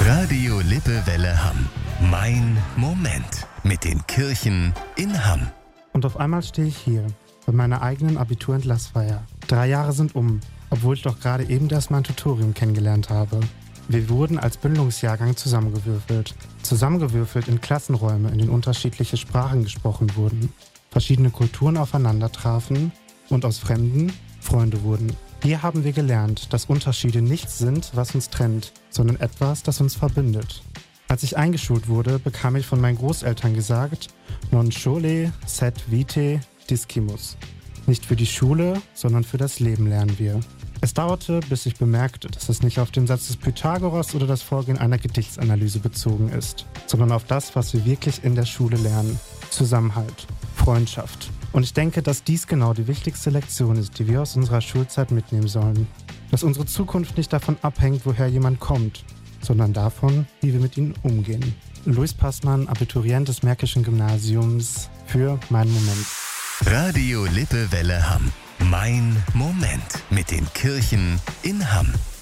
Radio Lippewelle Hamm. Mein Moment mit den Kirchen in Hamm. Und auf einmal stehe ich hier bei meiner eigenen Abiturentlassfeier. 3 Jahre sind um, obwohl ich doch gerade eben erst mein Tutorium kennengelernt habe. Wir wurden als Bildungsjahrgang zusammengewürfelt. Zusammengewürfelt in Klassenräume, in denen unterschiedliche Sprachen gesprochen wurden, verschiedene Kulturen aufeinander trafen und aus Fremden Freunde wurden. Hier haben wir gelernt, dass Unterschiede nichts sind, was uns trennt, sondern etwas, das uns verbindet. Als ich eingeschult wurde, bekam ich von meinen Großeltern gesagt, non schole sed vitae discimus. Nicht für die Schule, sondern für das Leben lernen wir. Es dauerte, bis ich bemerkte, dass es nicht auf den Satz des Pythagoras oder das Vorgehen einer Gedichtsanalyse bezogen ist, sondern auf das, was wir wirklich in der Schule lernen. Zusammenhalt, Freundschaft. Und ich denke, dass dies genau die wichtigste Lektion ist, die wir aus unserer Schulzeit mitnehmen sollen. Dass unsere Zukunft nicht davon abhängt, woher jemand kommt, sondern davon, wie wir mit ihnen umgehen. Luis Passmann, Abiturient des Märkischen Gymnasiums, für Mein Moment. Radio Lippewelle Hamm. Mein Moment mit den Kirchen in Hamm.